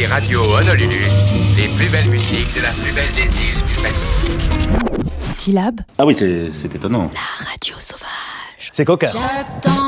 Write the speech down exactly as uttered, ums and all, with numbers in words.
Radio Honolulu, les plus belles musiques de la plus belle des îles du Pacifique. Syllab. Ah oui, c'est, c'est étonnant. La radio sauvage. C'est cocasse. J'attends